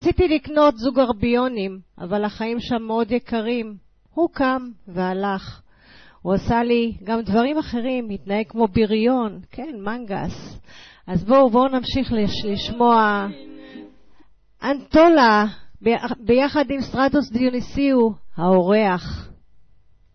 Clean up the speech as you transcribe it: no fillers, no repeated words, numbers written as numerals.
רציתי לקנות זוג ארביונים, אבל החיים שם מאוד יקרים. הוא קם והלך. הוא עשה לי גם דברים אחרים, התנהג כמו בריון, כן, מנגס. אז בואו נמשיך לשמוע אנטולה ביחד עם סטרטוס דיוניסיו, האורח.